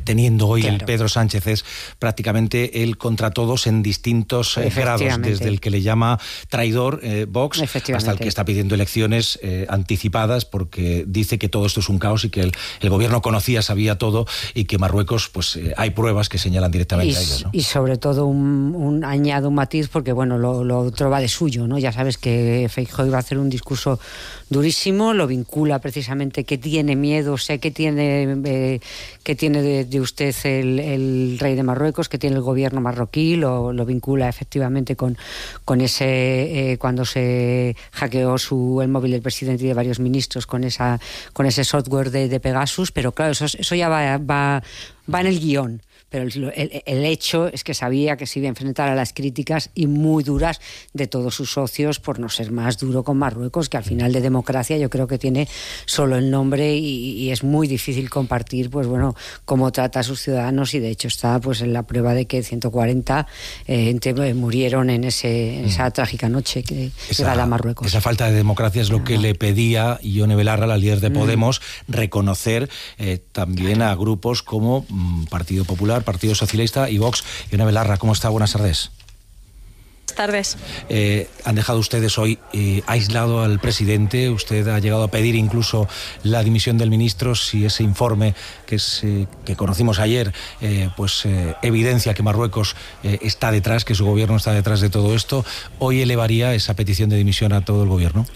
teniendo hoy el Pedro Sánchez es prácticamente él contra todos en distintos grados, desde el que le llama traidor Vox hasta el que está pidiendo elecciones anticipadas porque dice que todo esto es un caos y que el gobierno conocía, sabía todo y que Marruecos, pues hay pruebas que señalan directamente a ellos, ¿no? Y sobre todo añado un matiz porque bueno, lo otro va de suyo, ¿no? Ya sabes que Feijóo iba a hacer un discurso durísimo, lo vincula precisamente que tiene miedo, sé que tiene de usted el rey de Marruecos, que tiene el gobierno marroquí, lo vincula efectivamente con ese cuando se hackeó el móvil del presidente y de varios ministros con ese software de Pegasus, pero claro, eso ya va en el guión. Pero el hecho es que sabía que se iba a enfrentar a las críticas y muy duras de todos sus socios por no ser más duro con Marruecos, que al final de democracia yo creo que tiene solo el nombre y es muy difícil compartir, pues bueno, cómo trata a sus ciudadanos y de hecho está pues en la prueba de que 140 murieron en esa trágica noche que regala Marruecos. Esa falta de democracia es lo que le pedía Ione Belarra, la líder de Podemos, reconocer también a grupos como Partido Popular, Partido Socialista y Vox. Ione Belarra, ¿cómo está? Buenas tardes. Tardes. Han dejado ustedes hoy aislado al presidente. Usted ha llegado a pedir incluso la dimisión del ministro si ese informe que conocimos ayer evidencia que Marruecos está detrás, que su gobierno está detrás de todo esto. ¿Hoy elevaría esa petición de dimisión a todo el gobierno?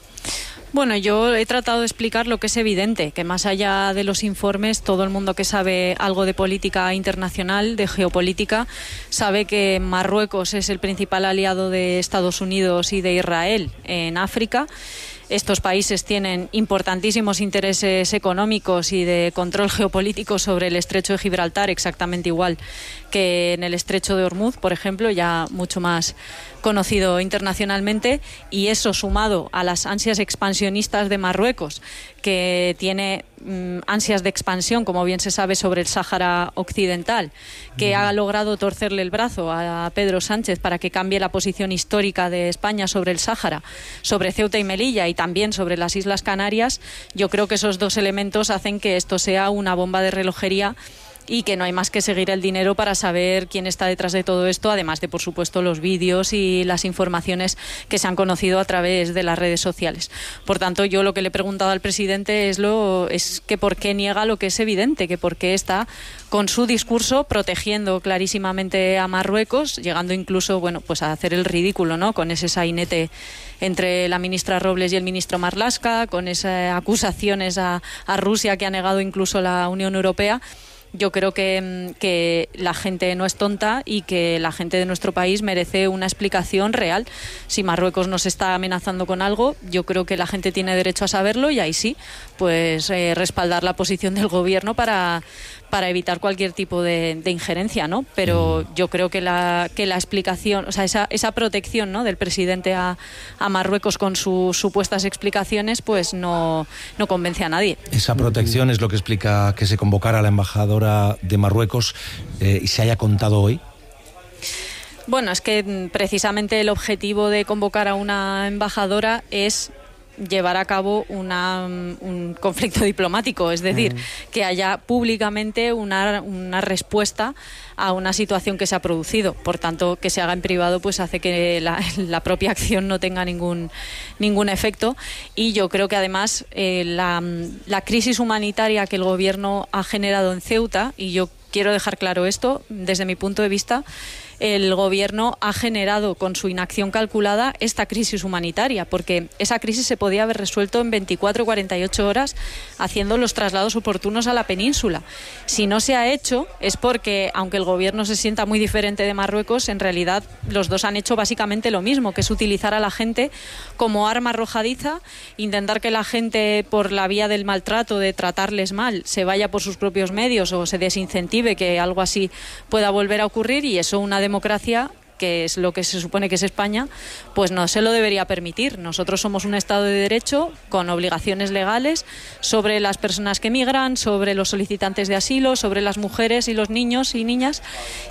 Bueno, yo he tratado de explicar lo que es evidente, que más allá de los informes, todo el mundo que sabe algo de política internacional, de geopolítica, sabe que Marruecos es el principal aliado de Estados Unidos y de Israel en África. Estos países tienen importantísimos intereses económicos y de control geopolítico sobre el estrecho de Gibraltar, exactamente igual que en el estrecho de Hormuz, por ejemplo, ya mucho más conocido internacionalmente, y eso sumado a las ansias expansionistas de Marruecos, que tiene ansias de expansión, como bien se sabe, sobre el Sáhara Occidental, que ha logrado torcerle el brazo a Pedro Sánchez para que cambie la posición histórica de España sobre el Sáhara, sobre Ceuta y Melilla y también sobre las Islas Canarias. Yo creo que esos dos elementos hacen que esto sea una bomba de relojería y que no hay más que seguir el dinero para saber quién está detrás de todo esto, además de, por supuesto, los vídeos y las informaciones que se han conocido a través de las redes sociales. Por tanto, yo lo que le he preguntado al presidente es que por qué niega lo que es evidente, que por qué está con su discurso protegiendo clarísimamente a Marruecos, llegando incluso, bueno, pues a hacer el ridículo, ¿no?, con ese sainete entre la ministra Robles y el ministro Marlaska, con esas acusaciones a Rusia que ha negado incluso la Unión Europea. Yo creo que la gente no es tonta y que la gente de nuestro país merece una explicación real. Si Marruecos nos está amenazando con algo, yo creo que la gente tiene derecho a saberlo y ahí sí, pues respaldar la posición del gobierno para evitar cualquier tipo de injerencia, ¿no? Pero yo creo que la explicación, o sea, esa protección, ¿no?, del presidente a Marruecos con sus supuestas explicaciones, pues no convence a nadie. Esa protección es lo que explica que se convocara a la embajadora de Marruecos y se haya contado hoy. Bueno, es que precisamente el objetivo de convocar a una embajadora es llevar a cabo un conflicto diplomático, es decir, que haya públicamente una respuesta a una situación que se ha producido. Por tanto, que se haga en privado pues hace que la propia acción no tenga ningún efecto, y yo creo que además la crisis humanitaria que el gobierno ha generado en Ceuta, y yo quiero dejar claro esto, desde mi punto de vista, el gobierno ha generado con su inacción calculada esta crisis humanitaria, porque esa crisis se podía haber resuelto en 24 o 48 horas haciendo los traslados oportunos a la península. Si no se ha hecho es porque, aunque el gobierno se sienta muy diferente de Marruecos, en realidad los dos han hecho básicamente lo mismo, que es utilizar a la gente como arma arrojadiza, intentar que la gente, por la vía del maltrato, de tratarles mal, se vaya por sus propios medios o se desincentive que algo así pueda volver a ocurrir, y eso una democracia, que es lo que se supone que es España, pues no se lo debería permitir. Nosotros somos un Estado de Derecho con obligaciones legales sobre las personas que migran, sobre los solicitantes de asilo, sobre las mujeres y los niños y niñas,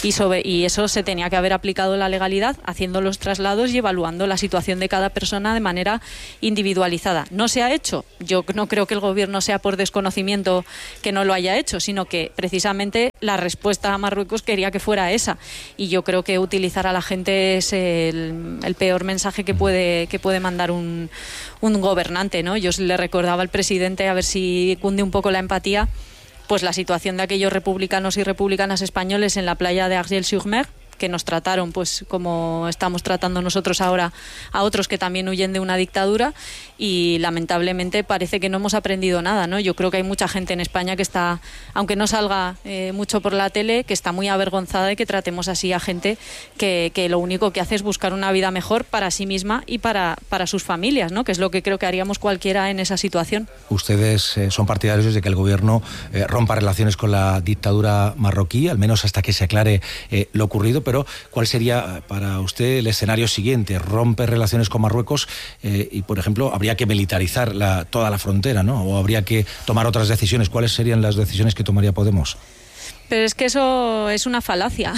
y eso se tenía que haber aplicado la legalidad, haciendo los traslados y evaluando la situación de cada persona de manera individualizada. No se ha hecho. Yo no creo que el gobierno sea por desconocimiento que no lo haya hecho, sino que precisamente la respuesta a Marruecos quería que fuera esa. Y yo creo que utilizar a la gente es el peor mensaje que puede mandar un gobernante, ¿no? Yo le recordaba al presidente, a ver si cunde un poco la empatía, pues la situación de aquellos republicanos y republicanas españoles en la playa de Argel-sur-Mer, que nos trataron pues como estamos tratando nosotros ahora a otros que también huyen de una dictadura, y lamentablemente parece que no hemos aprendido nada, ¿no? Yo creo que hay mucha gente en España que está, aunque no salga mucho por la tele, que está muy avergonzada de que tratemos así a gente que lo único que hace es buscar una vida mejor para sí misma y para sus familias, ¿no? Que es lo que creo que haríamos cualquiera en esa situación. Ustedes son partidarios de que el gobierno rompa relaciones con la dictadura marroquí, al menos hasta que se aclare lo ocurrido, pero ¿cuál sería para usted el escenario siguiente? ¿Rompe relaciones con Marruecos y, por ejemplo, habría que militarizar toda la frontera, ¿no? ¿O habría que tomar otras decisiones? ¿Cuáles serían las decisiones que tomaría Podemos? Pero es que eso es una falacia.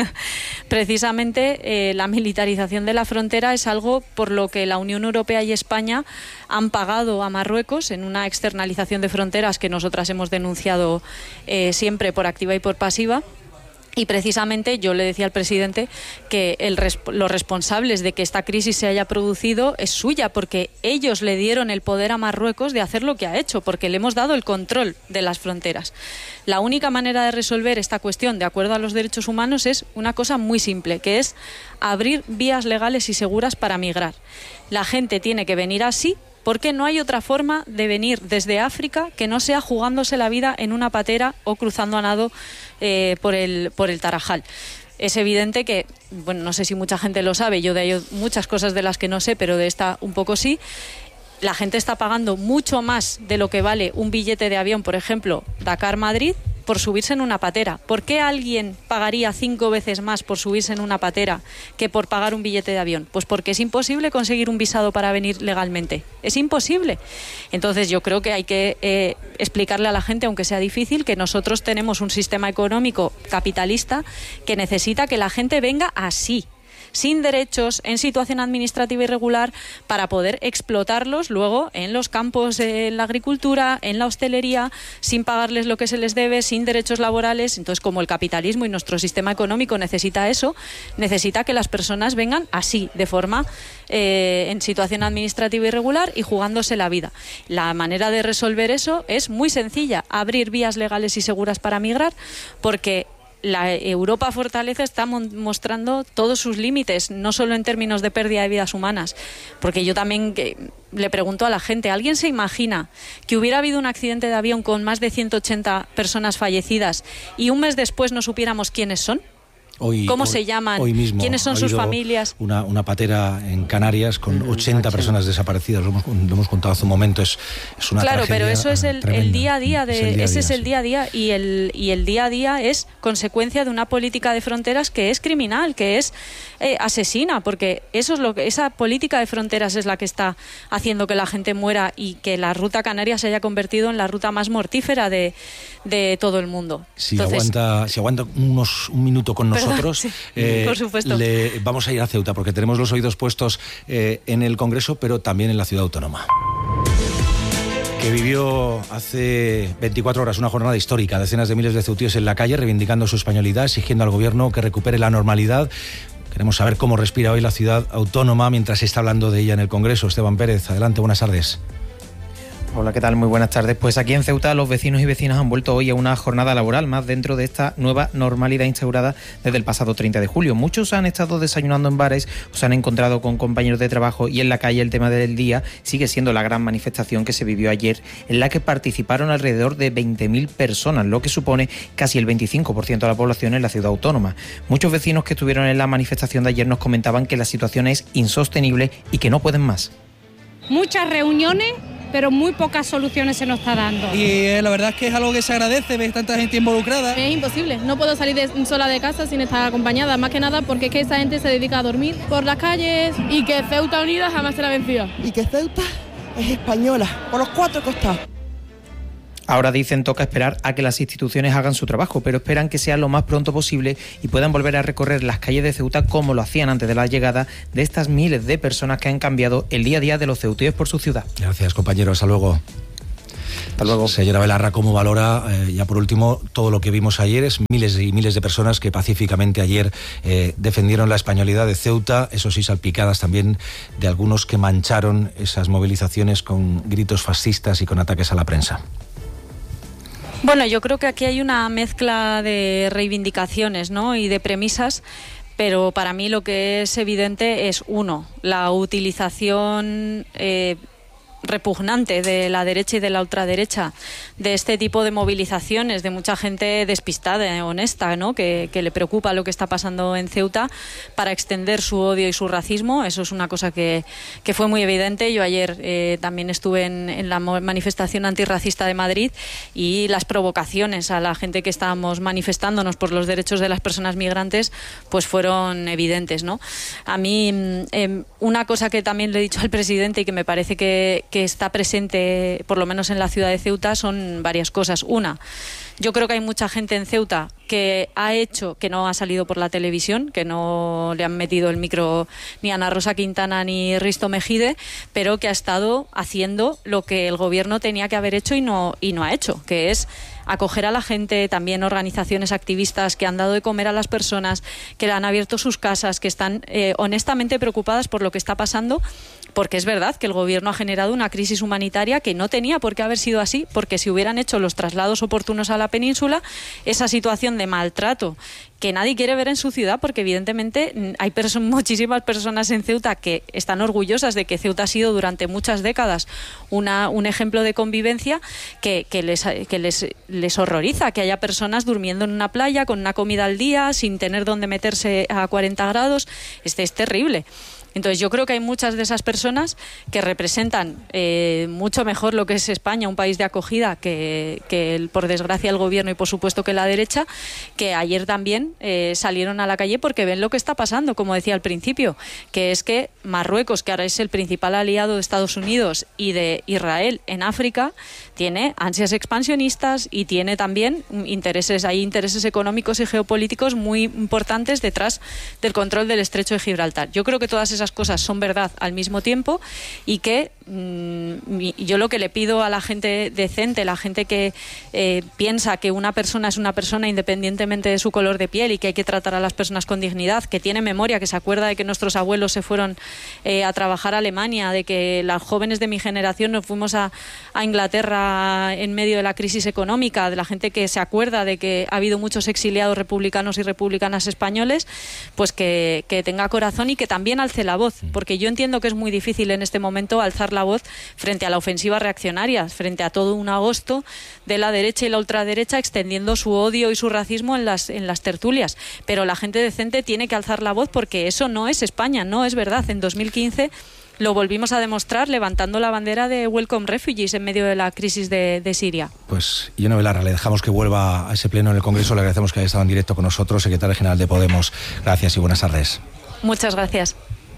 Precisamente la militarización de la frontera es algo por lo que la Unión Europea y España han pagado a Marruecos en una externalización de fronteras que nosotras hemos denunciado siempre por activa y por pasiva. Y precisamente yo le decía al presidente que los responsables de que esta crisis se haya producido es suya, porque ellos le dieron el poder a Marruecos de hacer lo que ha hecho, porque le hemos dado el control de las fronteras. La única manera de resolver esta cuestión de acuerdo a los derechos humanos es una cosa muy simple, que es abrir vías legales y seguras para migrar. La gente tiene que venir así, porque no hay otra forma de venir desde África que no sea jugándose la vida en una patera o cruzando a nado por el Tarajal. Es evidente que, bueno, no sé si mucha gente lo sabe, yo de ello muchas cosas de las que no sé, pero de esta un poco sí. La gente está pagando mucho más de lo que vale un billete de avión, por ejemplo, Dakar-Madrid, por subirse en una patera. ¿Por qué alguien pagaría 5 veces más por subirse en una patera que por pagar un billete de avión? Pues porque es imposible conseguir un visado para venir legalmente. Es imposible. Entonces yo creo que hay que explicarle a la gente, aunque sea difícil, que nosotros tenemos un sistema económico capitalista que necesita que la gente venga así, sin derechos, en situación administrativa irregular, para poder explotarlos luego en los campos, en la agricultura, en la hostelería, sin pagarles lo que se les debe, sin derechos laborales. Entonces, como el capitalismo y nuestro sistema económico necesita eso, necesita que las personas vengan así, de forma en situación administrativa irregular y jugándose la vida. La manera de resolver eso es muy sencilla: abrir vías legales y seguras para migrar, porque la Europa Fortaleza está mostrando todos sus límites, no solo en términos de pérdida de vidas humanas, porque yo también le pregunto a la gente, ¿alguien se imagina que hubiera habido un accidente de avión con más de 180 personas fallecidas y un mes después no supiéramos quiénes son? ¿Cómo se llaman? Hoy mismo ¿Quiénes son sus familias? Una patera en Canarias con 80 personas desaparecidas. Lo hemos contado hace un momento. Es una claro, tragedia, pero eso es el día a día. Ese es el día a día. Y el día a día es consecuencia de una política de fronteras que es criminal, que es asesina, porque eso es esa política de fronteras es la que está haciendo que la gente muera y que la ruta canaria se haya convertido en la ruta más mortífera de todo el mundo. Si aguanta un minuto con nosotros, sí, por supuesto. Vamos a ir a Ceuta, porque tenemos los oídos puestos en el Congreso, pero también en la ciudad autónoma, que vivió hace 24 horas una jornada histórica. Decenas de miles de ceutíes en la calle reivindicando su españolidad, exigiendo al gobierno que recupere la normalidad. Queremos saber cómo respira hoy la ciudad autónoma mientras se está hablando de ella en el Congreso. Esteban Pérez, adelante, buenas tardes. Hola, ¿qué tal? Muy buenas tardes. Pues aquí en Ceuta los vecinos y vecinas han vuelto hoy a una jornada laboral más dentro de esta nueva normalidad instaurada desde el pasado 30 de julio. Muchos han estado desayunando en bares, o se han encontrado con compañeros de trabajo, y en la calle el tema del día sigue siendo la gran manifestación que se vivió ayer, en la que participaron alrededor de 20.000 personas, lo que supone casi el 25% de la población en la ciudad autónoma. Muchos vecinos que estuvieron en la manifestación de ayer nos comentaban que la situación es insostenible y que no pueden más. Muchas reuniones, pero muy pocas soluciones se nos está dando. Y la verdad es que es algo que se agradece, ver tanta gente involucrada. Es imposible, no puedo salir sola de casa sin estar acompañada, más que nada porque es que esa gente se dedica a dormir por las calles y que Ceuta Unida jamás será vencida. Y que Ceuta es española, por los 4 costados. Ahora dicen toca esperar a que las instituciones hagan su trabajo, pero esperan que sea lo más pronto posible y puedan volver a recorrer las calles de Ceuta como lo hacían antes de la llegada de estas miles de personas que han cambiado el día a día de los ceutíes por su ciudad. Gracias, compañero. Hasta luego. Hasta luego. Señora Belarra, ¿cómo valora, ya por último, todo lo que vimos ayer? Es miles y miles de personas que pacíficamente ayer defendieron la españolidad de Ceuta, eso sí, salpicadas también de algunos que mancharon esas movilizaciones con gritos fascistas y con ataques a la prensa. Bueno, yo creo que aquí hay una mezcla de reivindicaciones, ¿no?, y de premisas, pero para mí lo que es evidente es, uno, la utilización repugnante de la derecha y de la ultraderecha de este tipo de movilizaciones, de mucha gente despistada, honesta, ¿no?, que le preocupa lo que está pasando en Ceuta, para extender su odio y su racismo. Eso es una cosa que fue muy evidente. Yo ayer también estuve en la manifestación antirracista de Madrid, y las provocaciones a la gente que estábamos manifestándonos por los derechos de las personas migrantes pues fueron evidentes, ¿no? A mí una cosa que también le he dicho al presidente y que me parece que está presente, por lo menos en la ciudad de Ceuta, son varias cosas. Una, yo creo que hay mucha gente en Ceuta que no ha salido por la televisión, que no le han metido el micro ni a Ana Rosa Quintana ni Risto Mejide, pero que ha estado haciendo lo que el gobierno tenía que haber hecho y no ha hecho, que es acoger a la gente, también organizaciones activistas que han dado de comer a las personas, que le han abierto sus casas, que están honestamente preocupadas por lo que está pasando, porque es verdad que el gobierno ha generado una crisis humanitaria que no tenía por qué haber sido así, porque si hubieran hecho los traslados oportunos a la península, esa situación de maltrato que nadie quiere ver en su ciudad, porque evidentemente hay muchísimas personas en Ceuta que están orgullosas de que Ceuta ha sido durante muchas décadas un ejemplo de convivencia, que les horroriza que haya personas durmiendo en una playa con una comida al día, sin tener dónde meterse a 40 grados. Es terrible. Entonces yo creo que hay muchas de esas personas que representan mucho mejor lo que es España, un país de acogida, que por desgracia el gobierno y por supuesto que la derecha, que ayer también salieron a la calle porque ven lo que está pasando, como decía al principio, que es que Marruecos, que ahora es el principal aliado de Estados Unidos y de Israel en África, tiene ansias expansionistas y tiene también intereses económicos y geopolíticos muy importantes detrás del control del Estrecho de Gibraltar. Yo creo que todas esas cosas son verdad al mismo tiempo, y que yo lo que le pido a la gente decente, la gente que piensa que una persona es una persona independientemente de su color de piel y que hay que tratar a las personas con dignidad, que tiene memoria, que se acuerda de que nuestros abuelos se fueron a trabajar a Alemania, de que las jóvenes de mi generación nos fuimos a Inglaterra en medio de la crisis económica, de la gente que se acuerda de que ha habido muchos exiliados republicanos y republicanas españoles, pues que tenga corazón y que también alce la voz, porque yo entiendo que es muy difícil en este momento alzar la voz frente a la ofensiva reaccionaria, frente a todo un agosto de la derecha y la ultraderecha extendiendo su odio y su racismo en las tertulias, pero la gente decente tiene que alzar la voz, porque eso no es España, no es verdad. En 2015 lo volvimos a demostrar levantando la bandera de Welcome Refugees en medio de la crisis de Siria. Pues Ione Belarra, le dejamos que vuelva a ese pleno en el Congreso, le agradecemos que haya estado en directo con nosotros, secretaria general de Podemos. Gracias y buenas tardes. Muchas gracias.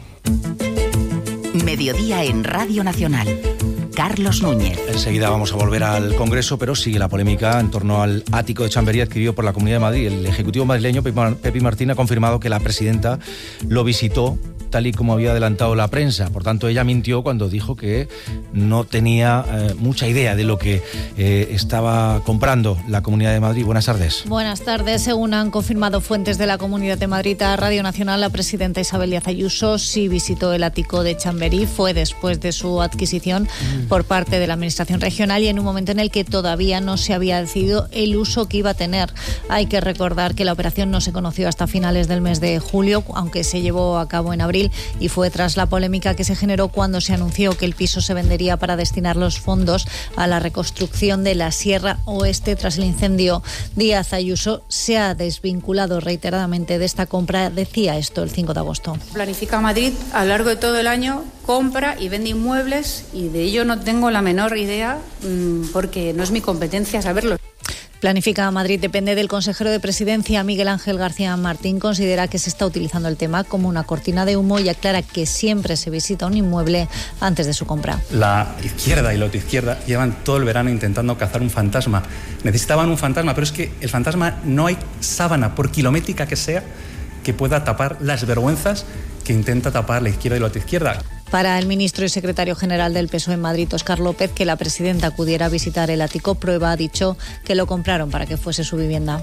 Mediodía en Radio Nacional. Carlos Núñez. Enseguida vamos a volver al Congreso, pero sigue la polémica en torno al ático de Chamberí adquirido por la Comunidad de Madrid. El Ejecutivo madrileño, Pepi Martín, ha confirmado que la presidenta lo visitó tal y como había adelantado la prensa. Por tanto, ella mintió cuando dijo que no tenía mucha idea de lo que estaba comprando la Comunidad de Madrid. Buenas tardes. Buenas tardes. Según han confirmado fuentes de la Comunidad de Madrid a Radio Nacional, la presidenta Isabel Díaz Ayuso sí visitó el ático de Chamberí. Fue después de su adquisición por parte de la Administración regional y en un momento en el que todavía no se había decidido el uso que iba a tener. Hay que recordar que la operación no se conoció hasta finales del mes de julio, aunque se llevó a cabo en abril, y fue tras la polémica que se generó cuando se anunció que el piso se vendería para destinar los fondos a la reconstrucción de la Sierra Oeste tras el incendio. Díaz Ayuso se ha desvinculado reiteradamente de esta compra. Decía esto el 5 de agosto. Planifica Madrid a lo largo de todo el año, compra y vende inmuebles, y de ello no tengo la menor idea porque no es mi competencia saberlo. Planifica Madrid depende del consejero de Presidencia. Miguel Ángel García Martín considera que se está utilizando el tema como una cortina de humo y aclara que siempre se visita un inmueble antes de su compra. La izquierda y la autoizquierda llevan todo el verano intentando cazar un fantasma. Necesitaban un fantasma, pero es que el fantasma, no hay sábana, por kilométrica que sea, que pueda tapar las vergüenzas que intenta tapar la izquierda y la autoizquierda. Para el ministro y secretario general del PSOE en Madrid, Óscar López, que la presidenta acudiera a visitar el ático Prueba ha dicho que lo compraron para que fuese su vivienda.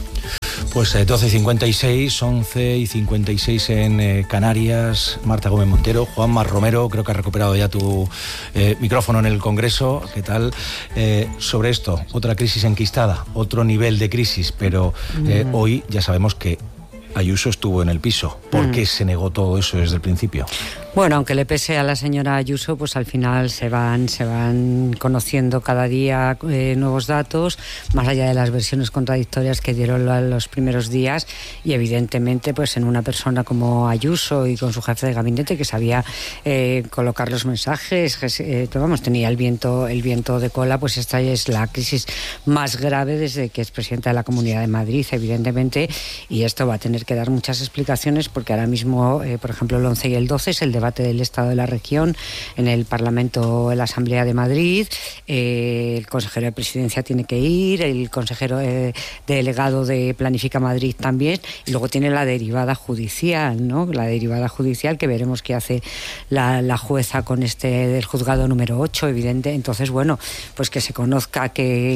Pues 12:56, 11:56 en Canarias. Marta Gómez Montero, Juanma Romero, creo que has recuperado ya tu micrófono en el Congreso. ¿Qué tal? Sobre esto, otra crisis enquistada, otro nivel de crisis, pero hoy ya sabemos que Ayuso estuvo en el piso. ¿Por qué se negó todo eso desde el principio? Bueno, aunque le pese a la señora Ayuso, pues al final se van conociendo cada día nuevos datos, más allá de las versiones contradictorias que dieron los primeros días, y evidentemente pues en una persona como Ayuso y con su jefe de gabinete que sabía colocar los mensajes, tenía el viento de cola, pues esta es la crisis más grave desde que es presidenta de la Comunidad de Madrid, evidentemente, y esto va a tener que dar muchas explicaciones porque ahora mismo, por ejemplo, el 11 y el 12 es el debate del Estado de la Región en el Parlamento, en la Asamblea de Madrid. El consejero de Presidencia tiene que ir, el consejero delegado de Planifica Madrid también, y luego tiene la derivada judicial, ¿no? La derivada judicial que veremos qué hace la jueza con del juzgado número 8, evidente. Entonces, bueno, pues que se conozca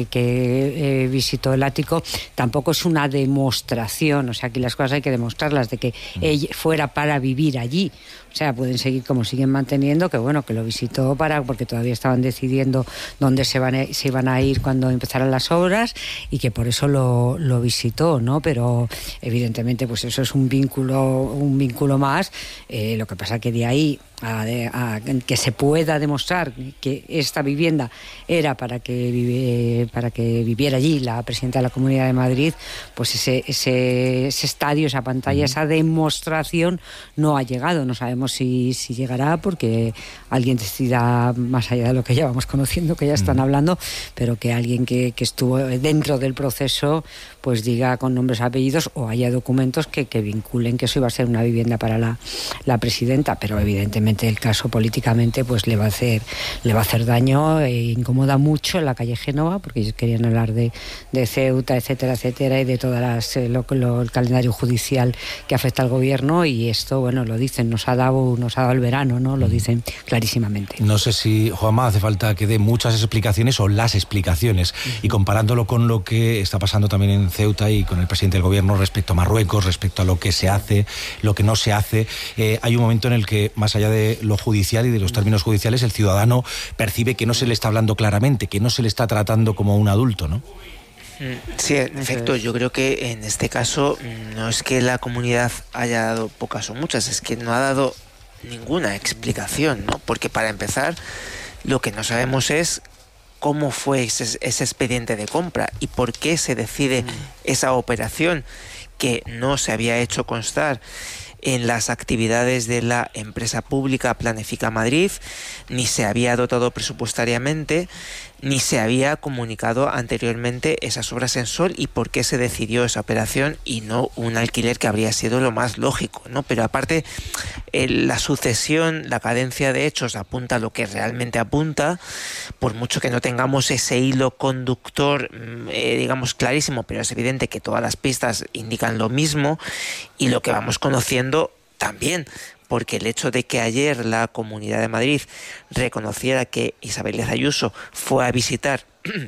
que visitó el ático tampoco es una demostración, o sea, aquí las cosas hay que demostrarlas, de que ella fuera para vivir allí. O sea, pueden seguir como siguen manteniendo, que bueno, que lo visitó porque todavía estaban decidiendo dónde se iban a ir cuando empezaran las obras, y que por eso lo visitó, ¿no? Pero evidentemente pues eso es un vínculo más. Lo que pasa que de ahí a que se pueda demostrar que esta vivienda era para que viviera allí la presidenta de la Comunidad de Madrid, pues ese estadio, esa pantalla, esa demostración no ha llegado. No sabemos si llegará, porque alguien decida, más allá de lo que ya vamos conociendo, que ya están hablando, pero que alguien que estuvo dentro del proceso pues diga con nombres y apellidos, o haya documentos que vinculen que eso iba a ser una vivienda para la presidenta. Pero evidentemente el caso políticamente pues le va a hacer daño, incomoda mucho en la calle Génova, porque ellos querían hablar de Ceuta, etcétera, etcétera, y de todas el calendario judicial que afecta al gobierno, y esto, bueno, lo dicen, nos ha dado el verano, ¿no? Lo dicen clarísimamente. No sé si, Juanma, hace falta que dé muchas explicaciones o las explicaciones, y comparándolo con lo que está pasando también en Ceuta y con el presidente del gobierno respecto a Marruecos, respecto a lo que se hace, lo que no se hace, hay un momento en el que, más allá de lo judicial y de los términos judiciales, el ciudadano percibe que no se le está hablando claramente, que no se le está tratando como un adulto, ¿no? Sí, en efecto, yo creo que en este caso no es que la comunidad haya dado pocas o muchas, es que no ha dado ninguna explicación, ¿no? Porque para empezar, lo que no sabemos es cómo fue ese expediente de compra y por qué se decide esa operación que no se había hecho constar en las actividades de la empresa pública Planifica Madrid, ni se había dotado presupuestariamente, ni se había comunicado anteriormente esas obras en sol, y por qué se decidió esa operación y no un alquiler, que habría sido lo más lógico, ¿no? Pero aparte, la sucesión, la cadencia de hechos apunta a lo que realmente apunta, por mucho que no tengamos ese hilo conductor, digamos, clarísimo, pero es evidente que todas las pistas indican lo mismo, y lo que vamos conociendo también, porque el hecho de que ayer la Comunidad de Madrid reconociera que Isabel Díaz Ayuso fue a visitar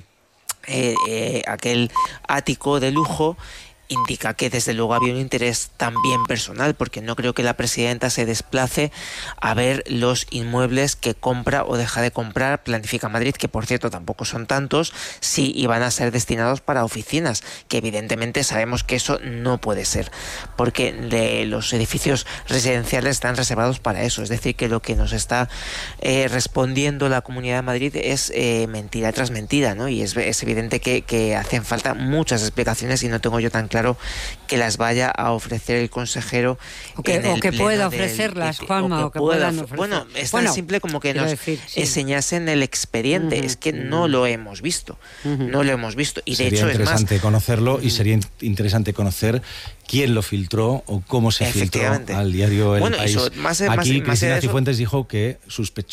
aquel ático de lujo indica que desde luego había un interés también personal, porque no creo que la presidenta se desplace a ver los inmuebles que compra o deja de comprar Planifica Madrid, que por cierto tampoco son tantos, si iban a ser destinados para oficinas, que evidentemente sabemos que eso no puede ser, porque los edificios residenciales están reservados para eso. Es decir, que lo que nos está respondiendo la Comunidad de Madrid es mentira tras mentira, ¿no? Y es evidente que hacen falta muchas explicaciones, y no tengo yo tan claro que las vaya a ofrecer el consejero o que pueda ofrecerlas, Juanma, o que puedan ofrecer. Bueno, es tan simple como que nos enseñasen el expediente. Es que no lo hemos visto, no lo hemos visto, y de sería hecho interesante conocerlo, y sería interesante conocer quién lo filtró o cómo se filtró al diario El País. Aquí Cristina Cifuentes dijo que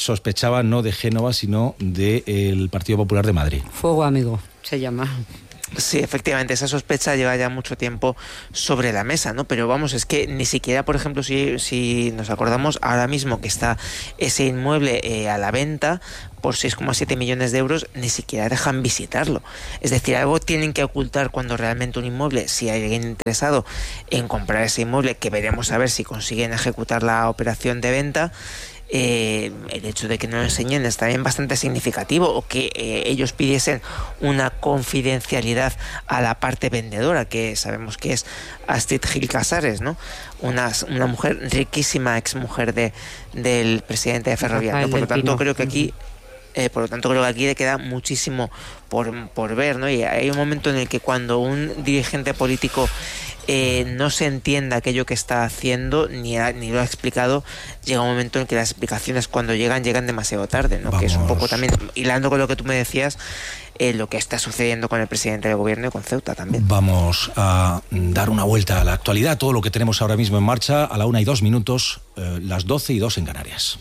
sospechaba no de Génova, sino del Partido Popular de Madrid. Fuego Amigo se llama. Sí, efectivamente, esa sospecha lleva ya mucho tiempo sobre la mesa, ¿no? Pero vamos, es que ni siquiera, por ejemplo, si nos acordamos ahora mismo que está ese inmueble a la venta por 6,7 millones de euros, ni siquiera dejan visitarlo. Es decir, algo tienen que ocultar cuando realmente un inmueble, si hay alguien interesado en comprar ese inmueble, que veremos a ver si consiguen ejecutar la operación de venta. El hecho de que no lo enseñen es también bastante significativo, o que ellos pidiesen una confidencialidad a la parte vendedora, que sabemos que es Astrid Gil Casares, ¿no? Una mujer riquísima, exmujer del presidente de Ferrovial, ¿no? Por lo tanto, creo que aquí le queda muchísimo por ver, ¿no? Y hay un momento en el que cuando un dirigente político no se entienda aquello que está haciendo, ni lo ha explicado, llega un momento en que las explicaciones, cuando llegan demasiado tarde, ¿no? Que es un poco también, hilando con lo que tú me decías, lo que está sucediendo con el presidente del gobierno y con Ceuta también. Vamos a dar una vuelta a la actualidad, todo lo que tenemos ahora mismo en marcha, a la 1:02, las 12:02 en Canarias.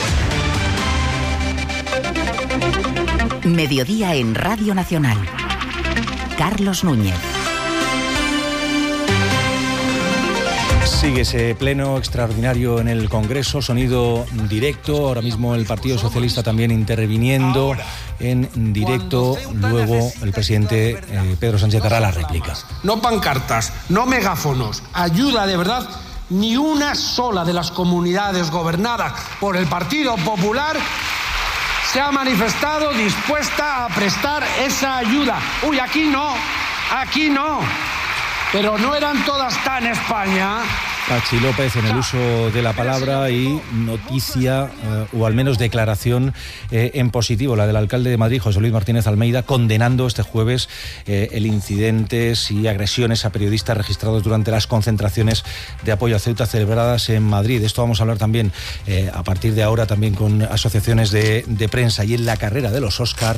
Mediodía en Radio Nacional. Carlos Núñez. Sigue ese pleno extraordinario en el Congreso, sonido directo. Ahora mismo el Partido Socialista también interviniendo en directo. Luego el presidente Pedro Sánchez dará la réplica. No pancartas, no megáfonos. Ayuda de verdad. Ni una sola de las comunidades gobernadas por el Partido Popular se ha manifestado dispuesta a prestar esa ayuda. Uy, aquí no. Pero no eran todas tan España. Pachi López en el uso de la palabra y noticia, o al menos declaración en positivo, la del alcalde de Madrid, José Luis Martínez Almeida, condenando este jueves el incidentes y agresiones a periodistas registrados durante las concentraciones de apoyo a Ceuta celebradas en Madrid. De esto vamos a hablar también a partir de ahora, también con asociaciones de prensa. Y en la carrera de los Oscar,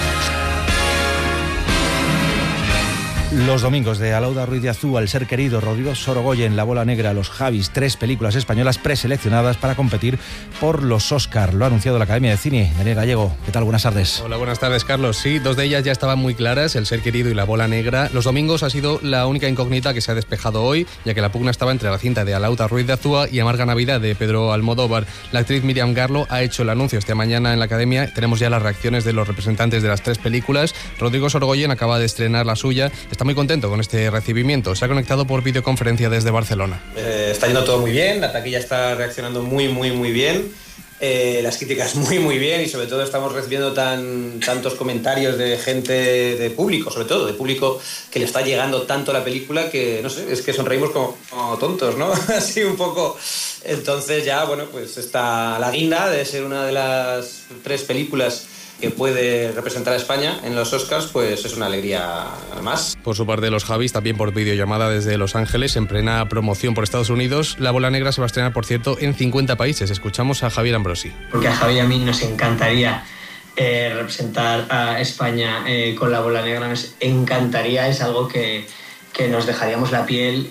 los domingos de Alauda Ruiz de Azúa, El ser querido, Rodrigo Sorogoyen, La bola negra, Los Javis, 3 películas españolas preseleccionadas para competir por los Oscar. Lo ha anunciado la Academia de Cine. Daniel Gallego, ¿qué tal? Buenas tardes. Hola, buenas tardes, Carlos. Sí, 2 de ellas ya estaban muy claras, El ser querido y La bola negra. Los domingos ha sido la única incógnita que se ha despejado hoy, ya que la pugna estaba entre la cinta de Alauda Ruiz de Azúa y Amarga Navidad de Pedro Almodóvar. La actriz Miriam Garlo ha hecho el anuncio esta mañana en la Academia. Tenemos ya las reacciones de los representantes de las 3 películas. Rodrigo Sorogoyen acaba de estrenar la suya. Está muy contento con este recibimiento. Se ha conectado por videoconferencia desde Barcelona. Está yendo todo muy bien, la taquilla está reaccionando muy bien, las críticas muy bien, y sobre todo estamos recibiendo tantos comentarios de gente, de público, sobre todo de público que le está llegando tanto la película que, no sé, es que sonreímos como tontos, ¿no? Así un poco. Entonces ya, bueno, pues está la guinda de ser una de las 3 películas que puede representar a España en los Oscars, pues es una alegría más. Por su parte, Los Javis, también por videollamada desde Los Ángeles, en plena promoción por Estados Unidos. La bola negra se va a estrenar, por cierto, en 50 países. Escuchamos a Javier Ambrosi. Porque a Javi y a mí nos encantaría representar a España con La bola negra, nos encantaría, es algo que nos dejaríamos la piel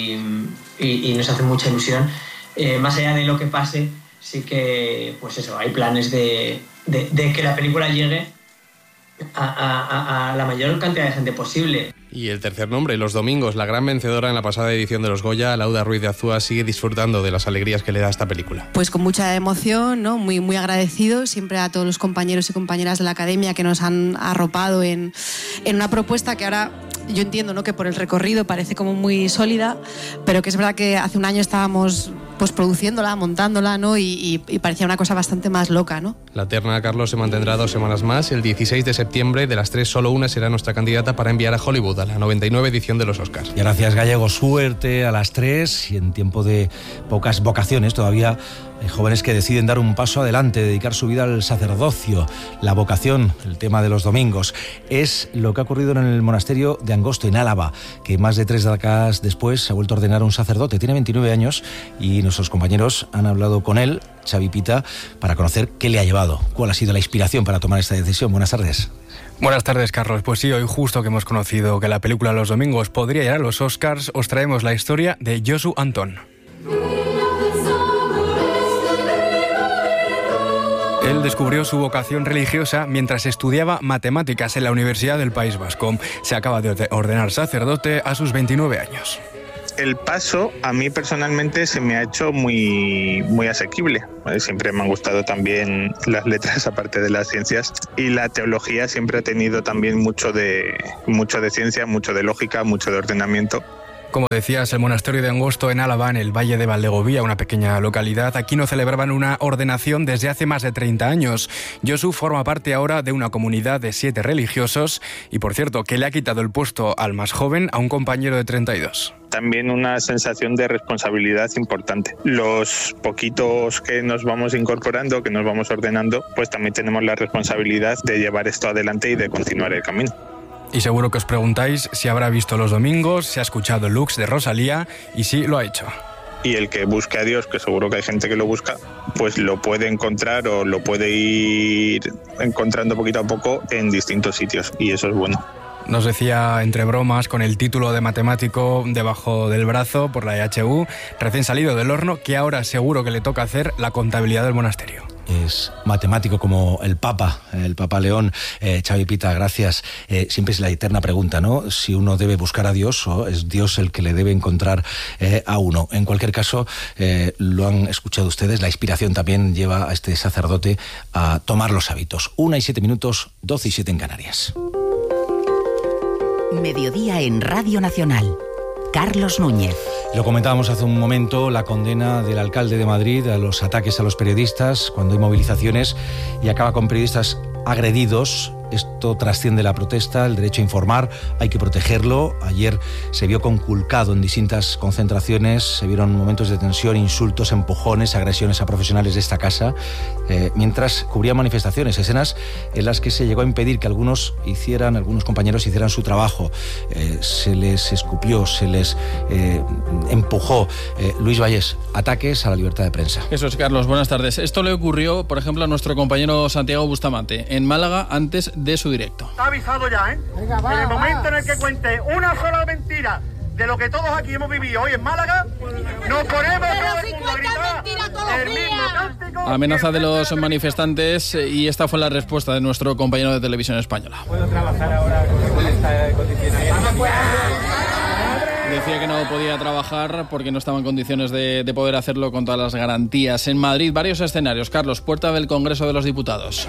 y nos hace mucha ilusión. Más allá de lo que pase, sí que, pues eso, hay planes de que la película llegue a la mayor cantidad de gente posible. Y el tercer nombre, los domingos, la gran vencedora en la pasada edición de los Goya, Alauda Ruiz de Azúa, sigue disfrutando de las alegrías que le da esta película. Pues con mucha emoción, ¿no? Muy agradecido siempre a todos los compañeros y compañeras de la Academia que nos han arropado en una propuesta que ahora yo entiendo, ¿no?, que por el recorrido parece como muy sólida, pero que es verdad que hace un año estábamos pues produciéndola, montándola, ¿no? Y parecía una cosa bastante más loca, ¿no? La terna, Carlos, se mantendrá 2 semanas más. El 16 de septiembre, de las 3, solo una será nuestra candidata para enviar a Hollywood, a la 99 edición de los Oscars. Y gracias, Gallego. Suerte a las 3, y en tiempo de pocas vocaciones todavía hay jóvenes que deciden dar un paso adelante, dedicar su vida al sacerdocio. La vocación, el tema de los domingos, es lo que ha ocurrido en el monasterio de Angosto, en Álava, que más de 3 décadas después se ha vuelto a ordenar un sacerdote. Tiene 29 años y nuestros compañeros han hablado con él, Xavi Pita, para conocer qué le ha llevado, cuál ha sido la inspiración para tomar esta decisión. Buenas tardes. Buenas tardes, Carlos. Pues sí, hoy justo que hemos conocido que la película Los domingos podría llegar a los Oscars, os traemos la historia de Josu Antón. Él descubrió su vocación religiosa mientras estudiaba matemáticas en la Universidad del País Vasco. Se acaba de ordenar sacerdote a sus 29 años. El paso a mí personalmente se me ha hecho muy asequible. Siempre me han gustado también las letras aparte de las ciencias, y la teología siempre ha tenido también mucho de ciencia, mucho de lógica, mucho de ordenamiento. Como decías, el monasterio de Angosto en Álava, en el Valle de Valdegovía, una pequeña localidad, aquí no celebraban una ordenación desde hace más de 30 años. Josu forma parte ahora de una comunidad de 7 religiosos y, por cierto, que le ha quitado el puesto al más joven, a un compañero de 32. También una sensación de responsabilidad importante. Los poquitos que nos vamos incorporando, que nos vamos ordenando, pues también tenemos la responsabilidad de llevar esto adelante y de continuar el camino. Y seguro que os preguntáis si habrá visto Los Domingos, si ha escuchado Lux de Rosalía, y sí, lo ha hecho. Y el que busque a Dios, que seguro que hay gente que lo busca, pues lo puede encontrar o lo puede ir encontrando poquito a poco en distintos sitios, y eso es bueno. Nos decía entre bromas, con el título de matemático debajo del brazo por la EHU, recién salido del horno, que ahora seguro que le toca hacer la contabilidad del monasterio. Es matemático como el Papa León. Xavi Pita, gracias. Siempre es la eterna pregunta, ¿no? Si uno debe buscar a Dios o es Dios el que le debe encontrar a uno. En cualquier caso, lo han escuchado ustedes, la inspiración también lleva a este sacerdote a tomar los hábitos. 1:07, 12:07 en Canarias. Mediodía en Radio Nacional. Carlos Núñez. Lo comentábamos hace un momento, la condena del alcalde de Madrid a los ataques a los periodistas cuando hay movilizaciones y acaba con periodistas agredidos. Esto trasciende la protesta, el derecho a informar, hay que protegerlo. Ayer se vio conculcado en distintas concentraciones, se vieron momentos de tensión, insultos, empujones, agresiones a profesionales de esta casa, mientras cubrían manifestaciones, escenas en las que se llegó a impedir que algunos compañeros hicieran su trabajo. Se les escupió, se les empujó. Luis Vallés, ataques a la libertad de prensa. Eso es, Carlos, buenas tardes. Esto le ocurrió, por ejemplo, a nuestro compañero Santiago Bustamante, en Málaga, antes de su directo. Está avisado ya, ¿eh? Venga, en el momento en el que cuente una sola mentira de lo que todos aquí hemos vivido hoy en Málaga, nos ponemos todo el mundo a gritar el mismo cántico. Amenaza de los manifestantes, y esta fue la respuesta de nuestro compañero de Televisión Española. ¿Puedo trabajar ahora con esta condición? Decía que no podía trabajar porque no estaba en condiciones de poder hacerlo con todas las garantías. En Madrid, varios escenarios. Carlos, puerta del Congreso de los Diputados.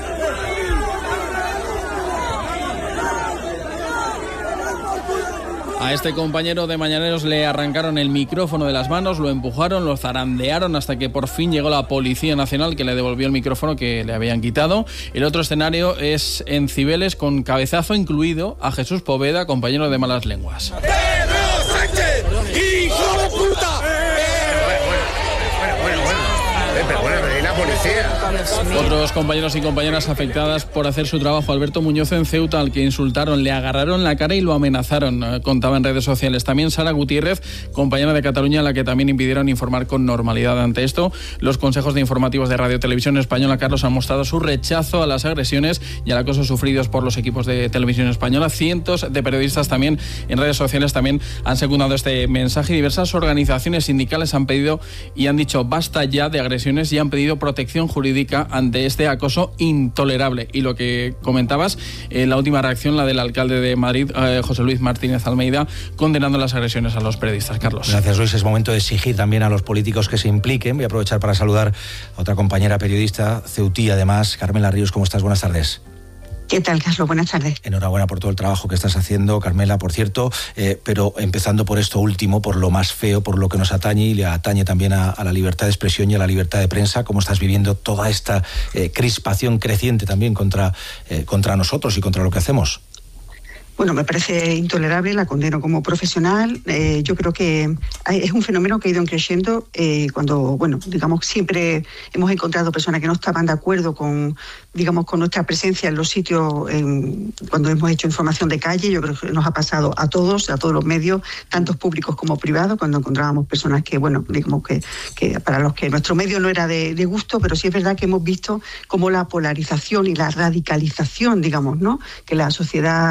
A este compañero de Mañaneros le arrancaron el micrófono de las manos, lo empujaron, lo zarandearon hasta que por fin llegó la Policía Nacional, que le devolvió el micrófono que le habían quitado. El otro escenario es en Cibeles, con cabezazo incluido a Jesús Poveda, compañero de Malas Lenguas. ¡Pedro Sánchez, hijo de puta! La policía. Otros compañeros y compañeras afectadas por hacer su trabajo. Alberto Muñoz en Ceuta, al que insultaron, le agarraron la cara y lo amenazaron, contaba en redes sociales. También Sara Gutiérrez, compañera de Cataluña, a la que también impidieron informar con normalidad. Ante esto, los consejos de informativos de Radio Televisión Española, Carlos, han mostrado su rechazo a las agresiones y al acoso sufridos por los equipos de Televisión Española. Cientos de periodistas también en redes sociales también han secundado este mensaje, y diversas organizaciones sindicales han pedido y han dicho basta ya de agresiones y han pedido protección jurídica ante este acoso intolerable. Y lo que comentabas, la última reacción, la del alcalde de Madrid, José Luis Martínez Almeida, condenando las agresiones a los periodistas. Carlos. Gracias, Luis. Es momento de exigir también a los políticos que se impliquen. Voy a aprovechar para saludar a otra compañera periodista, ceutí además, Carmela Ríos. ¿Cómo estás? Buenas tardes. ¿Qué tal, Carlos? Buenas tardes. Enhorabuena por todo el trabajo que estás haciendo, Carmela, por cierto, pero empezando por esto último, por lo más feo, por lo que nos atañe y le atañe también a la libertad de expresión y a la libertad de prensa. ¿Cómo estás viviendo toda esta crispación creciente también contra nosotros y contra lo que hacemos? Bueno, me parece intolerable, la condeno como profesional. Yo creo que es un fenómeno que ha ido creciendo cuando, siempre hemos encontrado personas que no estaban de acuerdo con nuestra presencia en los sitios, cuando hemos hecho información de calle. Yo creo que nos ha pasado a todos los medios, tantos públicos como privados, cuando encontrábamos personas que para los que nuestro medio no era de gusto, pero sí es verdad que hemos visto cómo la polarización y la radicalización, que la sociedad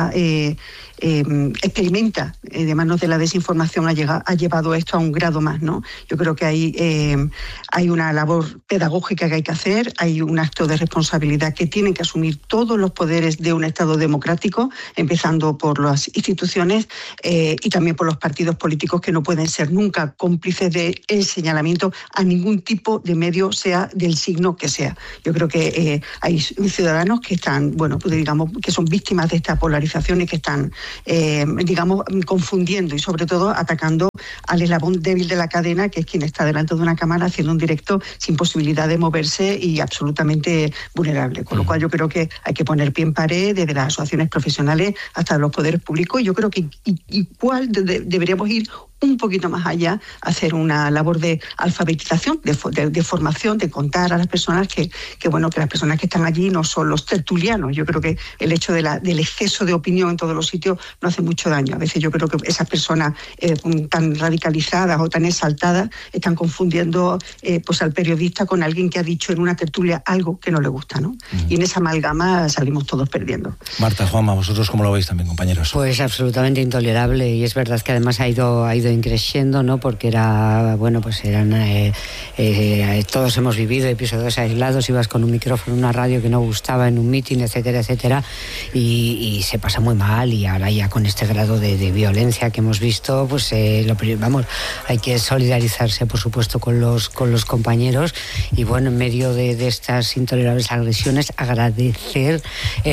experimenta de manos de la desinformación ha llevado esto a un grado más, ¿no? Yo creo que hay una labor pedagógica que hay que hacer, hay un acto de responsabilidad que tienen que asumir todos los poderes de un Estado democrático, empezando por las instituciones y también por los partidos políticos, que no pueden ser nunca cómplices del señalamiento a ningún tipo de medio, sea del signo que sea. Yo creo que hay ciudadanos que están, bueno, pues digamos, que son víctimas de esta polarización y que están, digamos, confundiendo y sobre todo atacando al eslabón débil de la cadena, que es quien está delante de una cámara haciendo un directo sin posibilidad de moverse y absolutamente vulnerable. Con lo cual yo creo que hay que poner pie en pared desde las asociaciones profesionales hasta los poderes públicos. Yo creo que igual deberíamos ir un poquito más allá, hacer una labor de alfabetización, de formación, de contar a las personas que las personas que están allí no son los tertulianos. Yo creo que el hecho del exceso de opinión en todos los sitios no hace mucho daño. A veces yo creo que esas personas tan radicalizadas o tan exaltadas están confundiendo pues al periodista con alguien que ha dicho en una tertulia algo que no le gusta, ¿no? Y en esa amalgama salimos todos perdiendo. Marta, Juanma, ¿vosotros cómo lo veis también, compañeros? Pues absolutamente intolerable, y es verdad que además ha ido creciendo, ¿no? Porque era, bueno, pues eran todos hemos vivido episodios aislados, ibas con un micrófono, una radio que no gustaba en un mitin, etcétera, etcétera, y se pasa muy mal. Y ahora ya con este grado de violencia que hemos visto, pues hay que solidarizarse, por supuesto, con los compañeros, y bueno, en medio de estas intolerables agresiones, agradecer,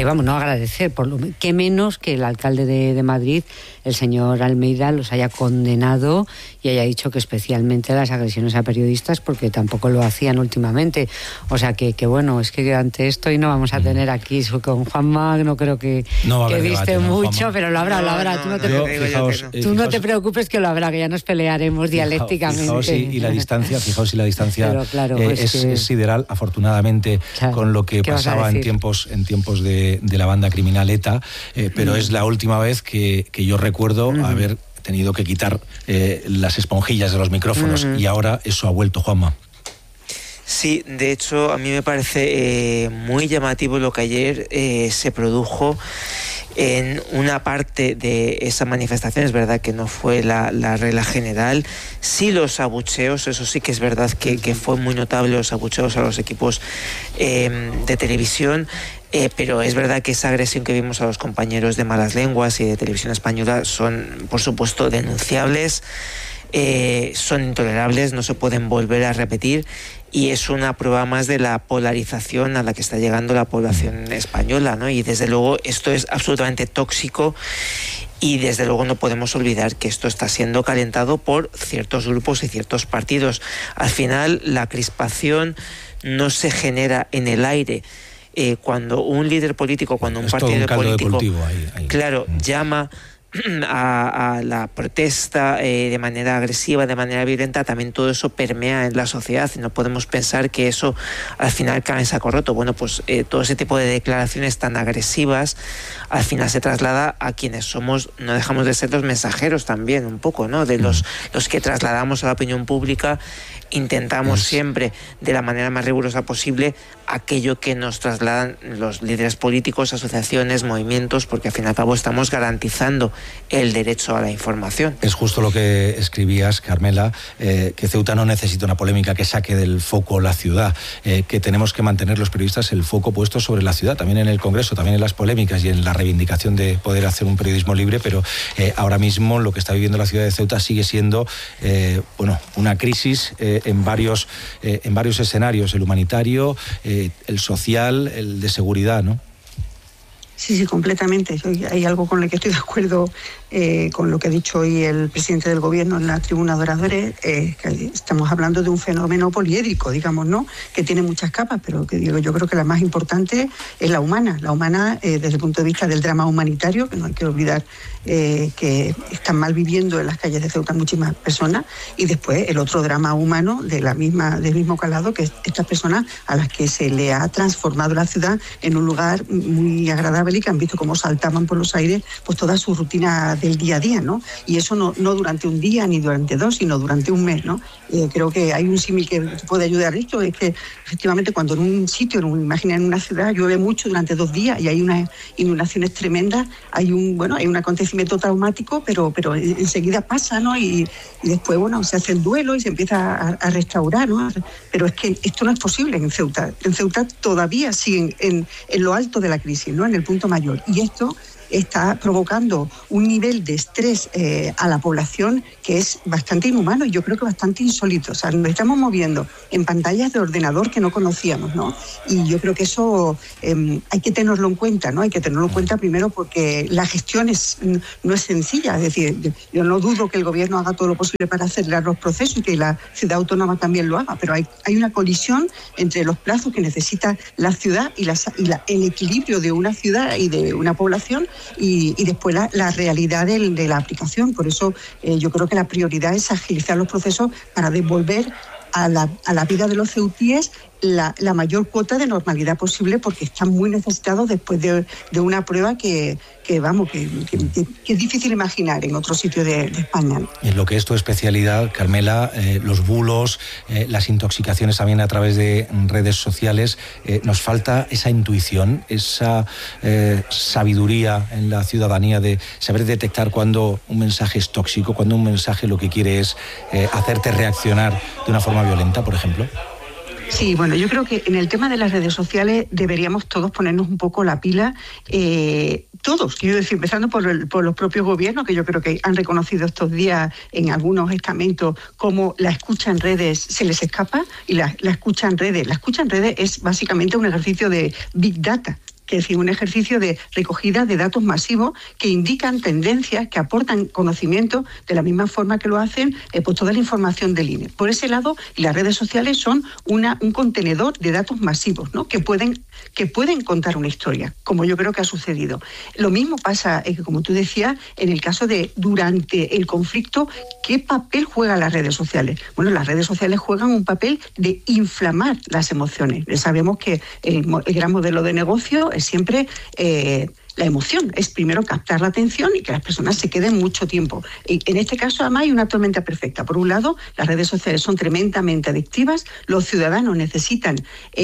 por lo que menos que el alcalde de Madrid, el señor Almeida, los haya condenado y haya dicho que especialmente las agresiones a periodistas, porque tampoco lo hacían últimamente. O sea que bueno, es que ante esto y no vamos a tener aquí con Juanma, no creo que viste mucho, ¿no, pero lo habrá. Tú no te preocupes, que lo habrá, que ya nos pelearemos dialécticamente. Fijaos y la distancia pero, claro, es sideral, afortunadamente, claro, con lo que pasaba en tiempos de la banda criminal ETA, pero es la última vez que yo recuerdo haber tenido que quitar las esponjillas de los micrófonos, y ahora eso ha vuelto, Juanma. Sí, de hecho a mí me parece muy llamativo lo que ayer se produjo en una parte de esa manifestación. Es verdad que no fue la regla general, sí los abucheos, eso sí que es verdad que fue muy notable, los abucheos a los equipos de televisión. Pero es verdad que esa agresión que vimos a los compañeros de Malas Lenguas y de Televisión Española son, por supuesto, denunciables, son intolerables, no se pueden volver a repetir, y es una prueba más de la polarización a la que está llegando la población española, ¿no? Y desde luego esto es absolutamente tóxico, y desde luego no podemos olvidar que esto está siendo calentado por ciertos grupos y ciertos partidos. Al final, la crispación no se genera en el aire. Cuando un líder político, cuando un partido político, claro, llama a la protesta de manera agresiva, de manera violenta, también todo eso permea en la sociedad, y no podemos pensar que eso al final cae en saco roto. Bueno, pues todo ese tipo de declaraciones tan agresivas al final se traslada a quienes somos, no dejamos de ser los mensajeros también, un poco, ¿no? De los que trasladamos a la opinión pública. Intentamos siempre, de la manera más rigurosa posible, aquello que nos trasladan los líderes políticos, asociaciones, movimientos, porque al fin y al cabo estamos garantizando el derecho a la información. Es justo lo que escribías, Carmela, que Ceuta no necesita una polémica que saque del foco la ciudad, que tenemos que mantener los periodistas el foco puesto sobre la ciudad, también en el Congreso, también en las polémicas y en la reivindicación de poder hacer un periodismo libre, pero ahora mismo lo que está viviendo la ciudad de Ceuta sigue siendo una crisis en varios escenarios, el humanitario, el social, el de seguridad, ¿no? Sí, completamente. Hay algo con lo que estoy de acuerdo con lo que ha dicho hoy el presidente del gobierno en la tribuna de oradores, que estamos hablando de un fenómeno poliédrico, digamos, ¿no? Que tiene muchas capas, pero que yo creo que la más importante es la humana desde el punto de vista del drama humanitario, que no hay que olvidar que están mal viviendo en las calles de Ceuta muchísimas personas, y después el otro drama humano del mismo calado, que es estas personas a las que se le ha transformado la ciudad en un lugar muy agradable y que han visto cómo saltaban por los aires pues toda su rutina del día a día, ¿no? Y eso no durante un día ni durante dos, sino durante un mes, ¿no? Creo que hay un símil que puede ayudar a esto, es que efectivamente cuando en un sitio, imagina en una ciudad, llueve mucho durante 2 días y hay unas inundaciones tremendas, hay un acontecimiento traumático, pero enseguida pasa, ¿no? Y después, se hace el duelo y se empieza a restaurar, ¿no? Pero es que esto no es posible en Ceuta. En Ceuta todavía siguen en lo alto de la crisis, ¿no? En el punto mayor. Y esto está provocando un nivel de estrés a la población que es bastante inhumano y yo creo que bastante insólito. O sea, nos estamos moviendo en pantallas de ordenador que no conocíamos, ¿no? Y yo creo que eso hay que tenerlo en cuenta, ¿no? Hay que tenerlo en cuenta primero porque la gestión no es sencilla. Es decir, yo no dudo que el gobierno haga todo lo posible para acelerar los procesos y que la ciudad autónoma también lo haga, pero hay una colisión entre los plazos que necesita la ciudad y el equilibrio de una ciudad y de una población y después la realidad de la aplicación. Por eso yo creo que la prioridad es agilizar los procesos para devolver a la vida de los ceutíes la mayor cuota de normalidad posible, porque están muy necesitados después de una prueba que es difícil imaginar en otro sitio de España. En lo que es tu especialidad, Carmela, los bulos, las intoxicaciones también a través de redes sociales, nos falta esa intuición, esa sabiduría en la ciudadanía de saber detectar cuando un mensaje es tóxico, cuando un mensaje lo que quiere es hacerte reaccionar de una forma violenta, por ejemplo. Sí, bueno, yo creo que en el tema de las redes sociales deberíamos todos ponernos un poco la pila, todos, quiero decir, empezando por los propios gobiernos, que yo creo que han reconocido estos días en algunos estamentos cómo la escucha en redes se les escapa y la escucha en redes. La escucha en redes es básicamente un ejercicio de Big Data, que es decir, un ejercicio de recogida de datos masivos que indican tendencias, que aportan conocimiento de la misma forma que lo hacen toda la información del INE. Por ese lado, las redes sociales son un contenedor de datos masivos, ¿no? que pueden contar una historia, como yo creo que ha sucedido. Lo mismo pasa, como tú decías, en el caso de durante el conflicto, ¿qué papel juegan las redes sociales? Bueno, las redes sociales juegan un papel de inflamar las emociones. Sabemos que el gran modelo de negocio es siempre la emoción, es primero captar la atención y que las personas se queden mucho tiempo. Y en este caso, además, hay una tormenta perfecta. Por un lado, las redes sociales son tremendamente adictivas, los ciudadanos necesitan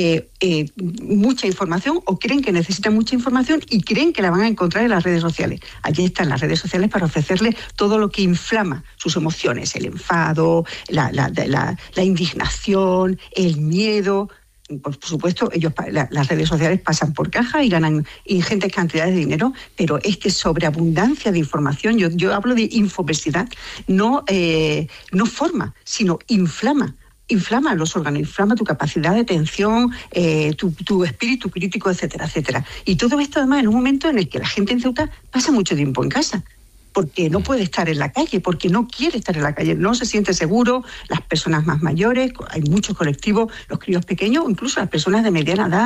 mucha información o creen que necesitan mucha información y creen que la van a encontrar en las redes sociales. Allí están las redes sociales para ofrecerles todo lo que inflama sus emociones, el enfado, la indignación, el miedo. Por supuesto, las redes sociales pasan por caja y ganan ingentes cantidades de dinero, pero es que sobreabundancia de información, yo hablo de infobesidad, no forma, sino inflama los órganos, inflama tu capacidad de atención, tu espíritu crítico, etcétera, etcétera. Y todo esto además en un momento en el que la gente en Ceuta pasa mucho tiempo en casa, porque no puede estar en la calle, porque no quiere estar en la calle, no se siente seguro, las personas más mayores, hay muchos colectivos, los críos pequeños, incluso las personas de mediana edad.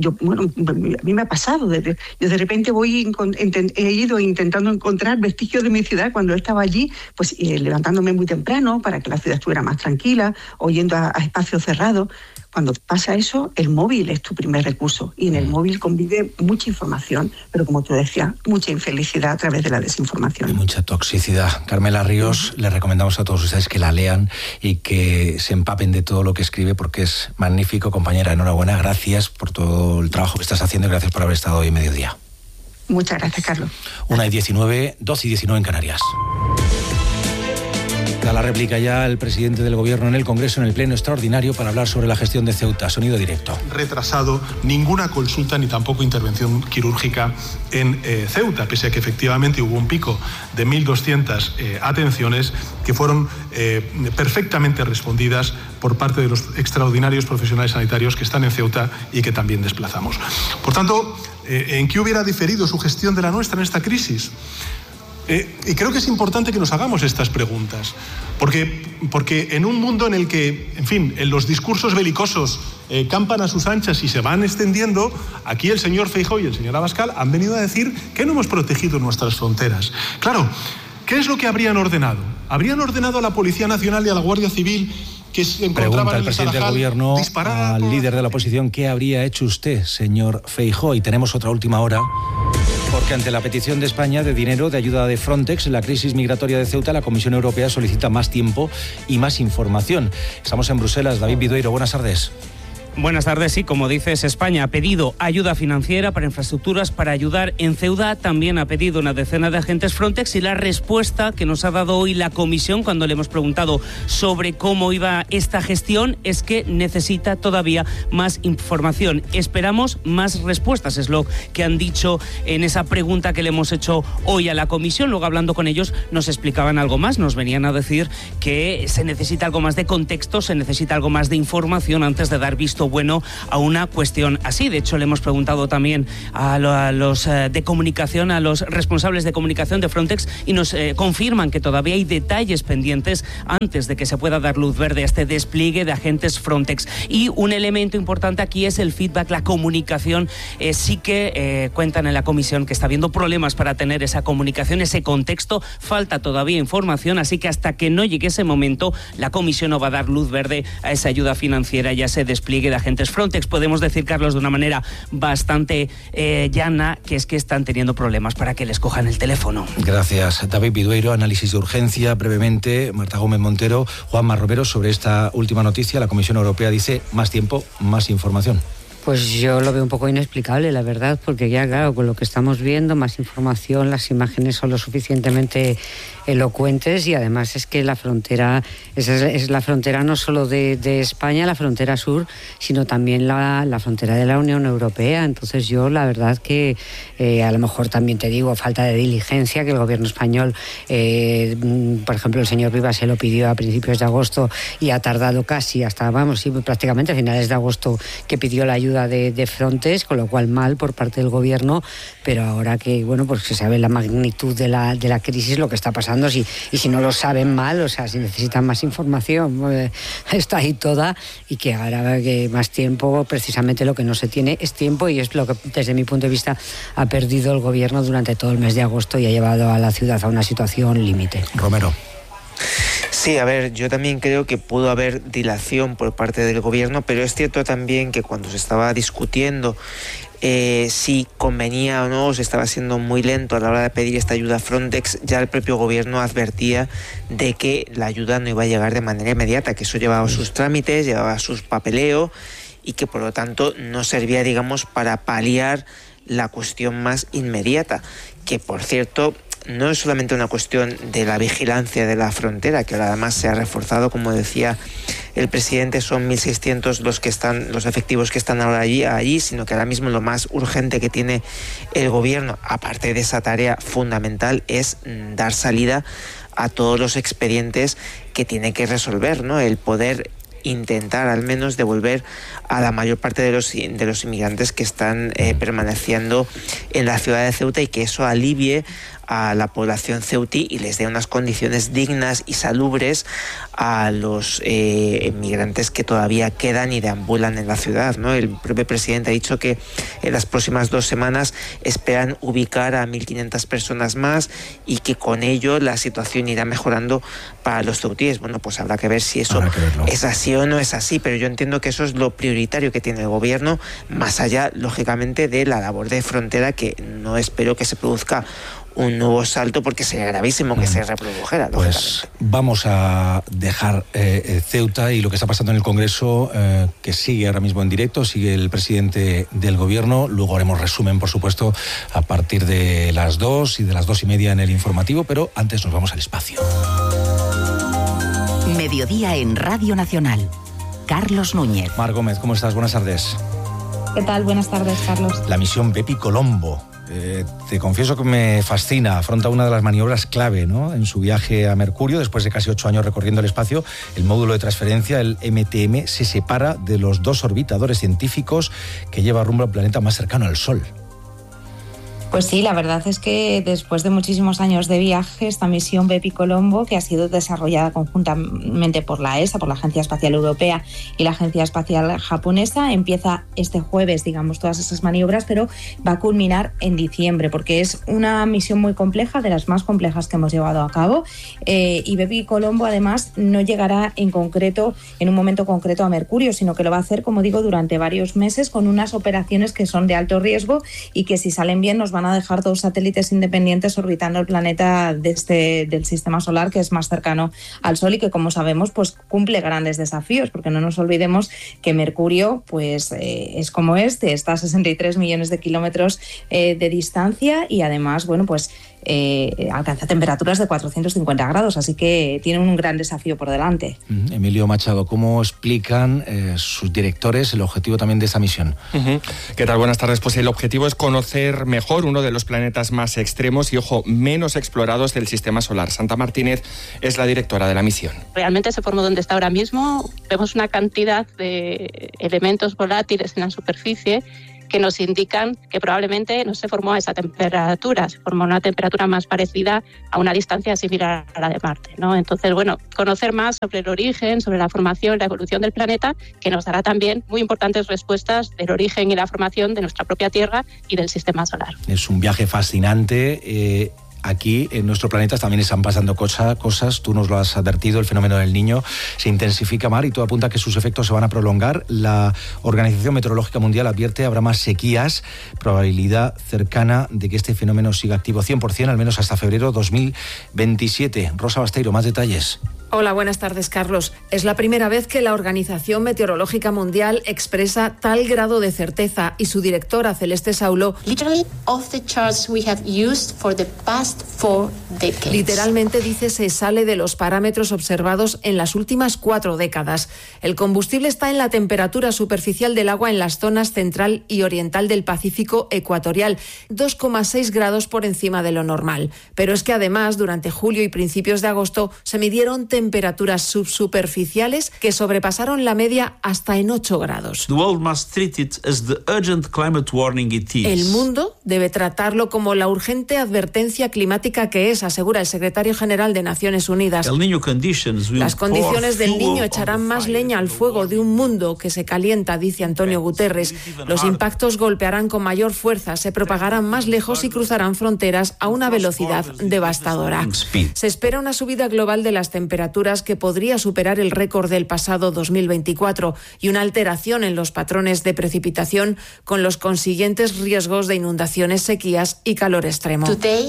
A mí me ha pasado, yo de repente he ido intentando encontrar vestigios de mi ciudad cuando estaba allí, pues levantándome muy temprano para que la ciudad estuviera más tranquila, o yendo a espacios cerrados. Cuando pasa eso, el móvil es tu primer recurso y en el móvil convive mucha información, pero como tú decías, mucha infelicidad a través de la desinformación. Y mucha toxicidad. Carmela Ríos, les recomendamos a todos ustedes que la lean y que se empapen de todo lo que escribe porque es magnífico. Compañera, enhorabuena, gracias por todo el trabajo que estás haciendo y gracias por haber estado hoy en Mediodía. Muchas gracias, Carlos. 1:19, 2:19 en Canarias. Da la réplica ya el presidente del Gobierno en el Congreso, en el Pleno Extraordinario, para hablar sobre la gestión de Ceuta. Sonido directo. Retrasado ninguna consulta ni tampoco intervención quirúrgica en Ceuta, pese a que efectivamente hubo un pico de 1.200 atenciones que fueron perfectamente respondidas por parte de los extraordinarios profesionales sanitarios que están en Ceuta y que también desplazamos. Por tanto, ¿en qué hubiera diferido su gestión de la nuestra en esta crisis? Y creo que es importante que nos hagamos estas preguntas, porque en un mundo en el que, en fin, en los discursos belicosos campan a sus anchas y se van extendiendo, aquí el señor Feijóo y el señor Abascal han venido a decir que no hemos protegido nuestras fronteras. Claro, ¿qué es lo que habrían ordenado? ¿Habrían ordenado a la Policía Nacional y a la Guardia Civil que se encontraban en el Tarajal? Pregunta el presidente del Gobierno al líder de la oposición, ¿qué habría hecho usted, señor Feijóo? Y tenemos otra última hora. Porque ante la petición de España de dinero de ayuda de Frontex en la crisis migratoria de Ceuta, la Comisión Europea solicita más tiempo y más información. Estamos en Bruselas. David Vidueiro, buenas tardes. Buenas tardes. Sí, como dices, España ha pedido ayuda financiera para infraestructuras para ayudar en Ceuta. También ha pedido una decena de agentes Frontex y la respuesta que nos ha dado hoy la Comisión cuando le hemos preguntado sobre cómo iba esta gestión es que necesita todavía más información. Esperamos más respuestas, es lo que han dicho en esa pregunta que le hemos hecho hoy a la Comisión. Luego, hablando con ellos, nos explicaban algo más. Nos venían a decir que se necesita algo más de contexto, se necesita algo más de información antes de dar visto bueno a una cuestión así. De hecho, le hemos preguntado también a los de comunicación, a los responsables de comunicación de Frontex, y nos confirman que todavía hay detalles pendientes antes de que se pueda dar luz verde a este despliegue de agentes Frontex. Y un elemento importante aquí es el feedback, la comunicación. Sí que cuentan en la comisión que está habiendo problemas para tener esa comunicación, ese contexto. Falta todavía información, así que hasta que no llegue ese momento, la comisión no va a dar luz verde a esa ayuda financiera y a ese despliegue de agentes Frontex. Podemos decir, Carlos, de una manera bastante llana, que es que están teniendo problemas para que les cojan el teléfono. Gracias, David Vidueiro. Análisis de urgencia, brevemente. Marta Gómez Montero, Juanma Romero, sobre esta última noticia. La Comisión Europea dice más tiempo, más información. Pues yo lo veo un poco inexplicable, la verdad, porque ya, claro, con lo que estamos viendo, más información, las imágenes son lo suficientemente elocuentes, y además es que la frontera, es la frontera no solo de España, la frontera sur, sino también la frontera de la Unión Europea. Entonces yo, la verdad que a lo mejor también te digo, falta de diligencia, que el gobierno español, por ejemplo, el señor Rivas se lo pidió a principios de agosto y ha tardado casi hasta, prácticamente a finales de agosto que pidió la ayuda de Frontex, con lo cual mal por parte del gobierno, pero ahora que, pues se sabe la magnitud de la crisis, lo que está pasando, y si no lo saben mal, o sea, si necesitan más información, está ahí toda, y que ahora que más tiempo, precisamente lo que no se tiene es tiempo, y es lo que desde mi punto de vista ha perdido el gobierno durante todo el mes de agosto y ha llevado a la ciudad a una situación límite. Romero. Sí, a ver, yo también creo que pudo haber dilación por parte del gobierno, pero es cierto también que cuando se estaba discutiendo si convenía o no, se estaba siendo muy lento a la hora de pedir esta ayuda a Frontex, ya el propio gobierno advertía de que la ayuda no iba a llegar de manera inmediata, que eso llevaba sus trámites, llevaba sus papeleo, y que por lo tanto no servía, digamos, para paliar la cuestión más inmediata, que por cierto no es solamente una cuestión de la vigilancia de la frontera, que ahora además se ha reforzado, como decía el presidente, son 1.600 los efectivos que están ahora allí, sino que ahora mismo lo más urgente que tiene el gobierno, aparte de esa tarea fundamental, es dar salida a todos los expedientes que tiene que resolver, ¿no? El poder intentar al menos devolver a la mayor parte de los inmigrantes que están permaneciendo en la ciudad de Ceuta, y que eso alivie a la población ceutí y les dé unas condiciones dignas y salubres a los inmigrantes que todavía quedan y deambulan en la ciudad, ¿no? El propio presidente ha dicho que en las próximas 2 semanas esperan ubicar a 1.500 personas más, y que con ello la situación irá mejorando para los ceutíes. Bueno, pues habrá que ver si eso es así o no es así, pero yo entiendo que eso es lo prioritario que tiene el gobierno, más allá, lógicamente, de la labor de frontera, que no espero que se produzca un nuevo salto, porque sería gravísimo que se reprodujera. Pues vamos a dejar Ceuta y lo que está pasando en el Congreso, que sigue ahora mismo en directo, sigue el presidente del gobierno. Luego haremos resumen, por supuesto, a partir de las 2 y de las 2:30 en el informativo, pero antes nos vamos al espacio. Mediodía en Radio Nacional. Carlos Núñez. Mar Gómez, ¿cómo estás? Buenas tardes. ¿Qué tal? Buenas tardes, Carlos. La misión Bepi Colombo. Te confieso que me fascina. Afronta una de las maniobras clave, ¿no?, en su viaje a Mercurio. Después de casi 8 años recorriendo el espacio, el módulo de transferencia, el MTM, se separa de los 2 orbitadores científicos que lleva rumbo al planeta más cercano al Sol. Pues sí, la verdad es que después de muchísimos años de viaje, esta misión Bepi Colombo, que ha sido desarrollada conjuntamente por la ESA, por la Agencia Espacial Europea, y la Agencia Espacial Japonesa, empieza este jueves, digamos, todas esas maniobras, pero va a culminar en diciembre, porque es una misión muy compleja, de las más complejas que hemos llevado a cabo, y Bepi Colombo además no llegará en un momento concreto a Mercurio, sino que lo va a hacer, como digo, durante varios meses, con unas operaciones que son de alto riesgo y que, si salen bien, nos van van a dejar 2 satélites independientes orbitando el planeta del sistema solar, que es más cercano al Sol y que, como sabemos, pues cumple grandes desafíos, porque no nos olvidemos que Mercurio pues es como está a 63 millones de kilómetros de distancia y además, bueno, pues alcanza temperaturas de 450 grados, así que tiene un gran desafío por delante. Emilio Machado, ¿cómo explican sus directores el objetivo también de esta misión? ¿Qué tal? Buenas tardes. Pues el objetivo es conocer mejor uno de los planetas más extremos y, ojo, menos explorados del sistema solar. Santa Martínez es la directora de la misión. Realmente se formó donde está ahora mismo. Vemos una cantidad de elementos volátiles en la superficie que nos indican que probablemente no se formó a esa temperatura, se formó a una temperatura más parecida a una distancia similar a la de Marte, ¿no? Entonces, bueno, conocer más sobre el origen, sobre la formación, la evolución del planeta, que nos dará también muy importantes respuestas del origen y la formación de nuestra propia Tierra y del sistema solar. Es un viaje fascinante. Aquí en nuestro planeta también están pasando cosas, tú nos lo has advertido, el fenómeno del Niño se intensifica, Mar, y todo apunta a que sus efectos se van a prolongar. La Organización Meteorológica Mundial advierte habrá más sequías, probabilidad cercana de que este fenómeno siga activo 100%, al menos hasta febrero 2027. Rosa Basteiro, más detalles. Hola, buenas tardes, Carlos. Es la primera vez que la Organización Meteorológica Mundial expresa tal grado de certeza y su directora, Celeste Saulo, literalmente dice se sale de los parámetros observados en las últimas 4 décadas. El combustible está en la temperatura superficial del agua en las zonas central y oriental del Pacífico ecuatorial, 2,6 grados por encima de lo normal. Pero es que además, durante julio y principios de agosto, se midieron temperaturas subsuperficiales que sobrepasaron la media hasta en 8 grados. El mundo debe tratarlo como la urgente advertencia climática que es, asegura el secretario general de Naciones Unidas. Las condiciones del Niño echarán más leña al fuego de un mundo que se calienta, dice Antonio Guterres. Los impactos golpearán con mayor fuerza, se propagarán más lejos y cruzarán fronteras a una velocidad devastadora. Se espera una subida global de las temperaturas que podría superar el récord del pasado 2024 y una alteración en los patrones de precipitación con los consiguientes riesgos de inundaciones, sequías y calor extremo.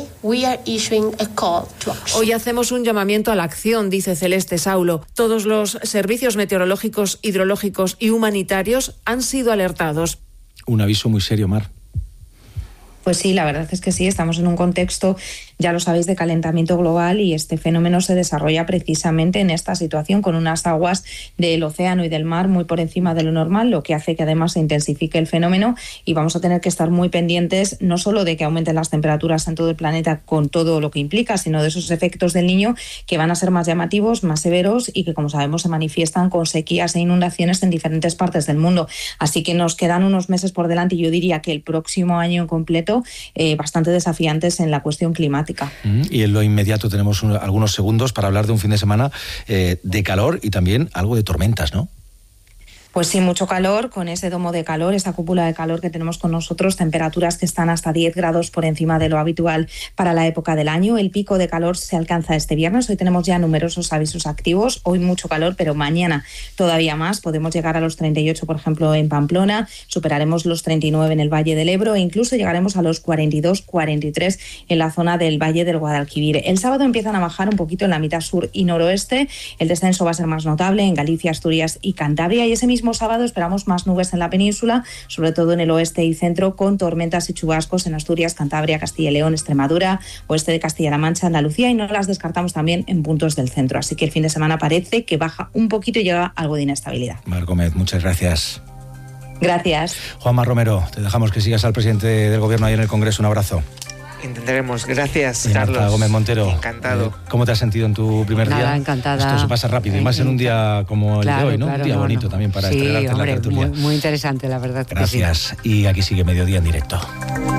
Hoy hacemos un llamamiento a la acción, dice Celeste Saulo. Todos los servicios meteorológicos, hidrológicos y humanitarios han sido alertados. Un aviso muy serio, Mar. Pues sí, la verdad es que sí, estamos en un contexto, ya lo sabéis, de calentamiento global y este fenómeno se desarrolla precisamente en esta situación con unas aguas del océano y del mar muy por encima de lo normal, lo que hace que además se intensifique el fenómeno y vamos a tener que estar muy pendientes no solo de que aumenten las temperaturas en todo el planeta con todo lo que implica, sino de esos efectos del Niño que van a ser más llamativos, más severos y que, como sabemos, se manifiestan con sequías e inundaciones en diferentes partes del mundo. Así que nos quedan unos meses por delante y yo diría que el próximo año en completo bastante desafiantes en la cuestión climática. Y en lo inmediato tenemos algunos segundos para hablar de un fin de semana de calor y también algo de tormentas, ¿no? Pues sí, mucho calor, con ese domo de calor, esa cúpula de calor que tenemos con nosotros, temperaturas que están hasta 10 grados por encima de lo habitual para la época del año. El pico de calor se alcanza este viernes, hoy tenemos ya numerosos avisos activos, hoy mucho calor, pero mañana todavía más, podemos llegar a los 38, por ejemplo, en Pamplona, superaremos los 39 en el Valle del Ebro e incluso llegaremos a los 42, 43 en la zona del Valle del Guadalquivir. El sábado empiezan a bajar un poquito en la mitad sur y noroeste, el descenso va a ser más notable en Galicia, Asturias y Cantabria y ese mismo sábado esperamos más nubes en la península, sobre todo en el oeste y centro, con tormentas y chubascos en Asturias, Cantabria, Castilla y León, Extremadura, oeste de Castilla-La Mancha, Andalucía y no las descartamos también en puntos del centro. Así que el fin de semana parece que baja un poquito y llega algo de inestabilidad. Mar Gómez, muchas gracias. Gracias. Juanma Romero, te dejamos que sigas al presidente del Gobierno ahí en el Congreso. Un abrazo. Intentaremos. Gracias, y Carlos. Marta Gómez Montero. Encantado. ¿Cómo te has sentido en tu primer día? Nada, encantada. Esto se pasa rápido, y más en un día como el de hoy, ¿no? Un día bonito también para estrenarte en la tertulia. Muy interesante, la verdad. Gracias. Y aquí sigue Mediodía en directo.